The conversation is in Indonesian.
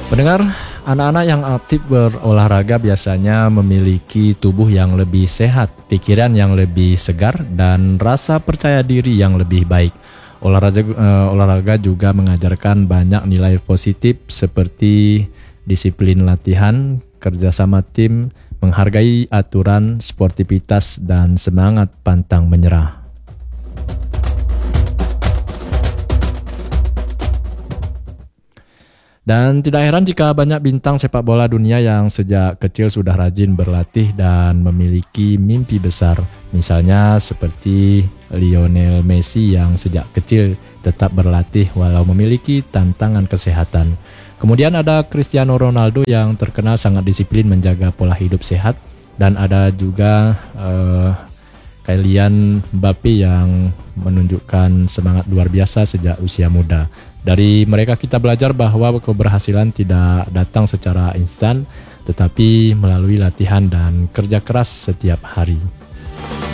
Pendengar, anak-anak yang aktif berolahraga biasanya memiliki tubuh yang lebih sehat, pikiran yang lebih segar, dan rasa percaya diri yang lebih baik. Olahraga juga mengajarkan banyak nilai positif seperti disiplin latihan, kerjasama tim, menghargai aturan, sportivitas, dan semangat pantang menyerah. Dan tidak heran jika banyak bintang sepak bola dunia yang sejak kecil sudah rajin berlatih dan memiliki mimpi besar. Misalnya seperti Lionel Messi yang sejak kecil tetap berlatih walau memiliki tantangan kesehatan. Kemudian ada Cristiano Ronaldo yang terkenal sangat disiplin menjaga pola hidup sehat. Dan ada juga Kylian Mbappe yang menunjukkan semangat luar biasa sejak usia muda. Dari mereka kita belajar bahwa keberhasilan tidak datang secara instan, tetapi melalui latihan dan kerja keras setiap hari.